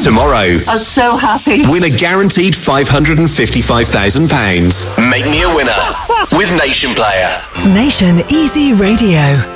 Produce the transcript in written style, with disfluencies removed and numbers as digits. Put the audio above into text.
Tomorrow, I'm so happy. win a guaranteed £555,000. Make me a winner with Nation Player. Nation Easy Radio.